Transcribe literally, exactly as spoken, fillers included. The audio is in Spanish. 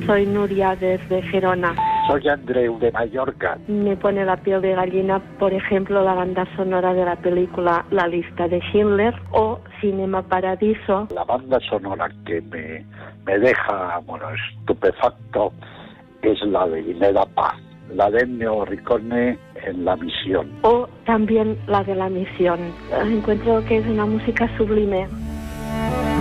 Soy Nuria desde Gerona. Soy Andreu de Mallorca. Me pone la piel de gallina, por ejemplo, la banda sonora de la película La lista de Schindler o Cinema Paradiso. La banda sonora que me, me deja, bueno, estupefacto es la de Y me da paz, la de Ennio Morricone en La misión. O también la de La misión. Encuentro que es una música sublime.